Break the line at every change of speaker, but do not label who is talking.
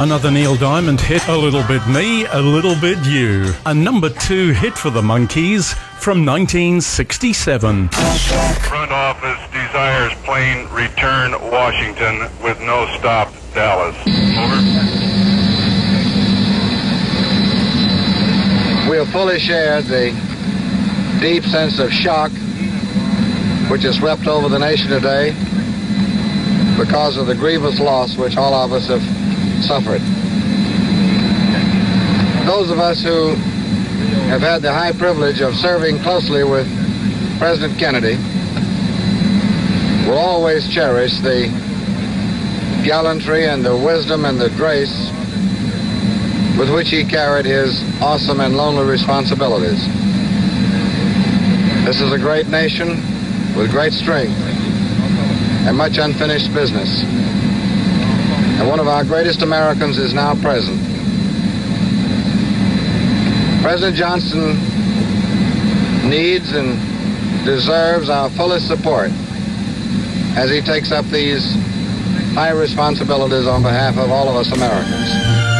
Another Neil Diamond hit, A Little Bit Me, A Little Bit You. A number 2 hit for the Monkees from 1967.
Front office desires plane return Washington with no stop Dallas. Over.
We have fully shared the deep sense of shock which has swept over the nation today because of the grievous loss which all of us have suffered. Those of us who have had the high privilege of serving closely with President Kennedy will always cherish the gallantry and the wisdom and the grace with which he carried his awesome and lonely responsibilities. This is a great nation with great strength and much unfinished business. And one of our greatest Americans is now present. President Johnson needs and deserves our fullest support as he takes up these high responsibilities on behalf of all of us Americans.